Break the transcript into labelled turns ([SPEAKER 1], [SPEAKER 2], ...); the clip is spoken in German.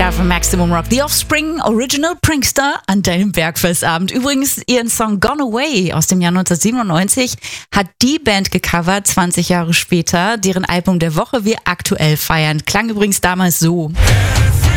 [SPEAKER 1] Davon Maximum Rock. The Offspring, Original Prankster an deinem Bergfestabend. Übrigens, ihren Song Gone Away aus dem Jahr 1997 hat die Band gecovert, 20 Jahre später, deren Album der Woche wir aktuell feiern. Klang übrigens damals so.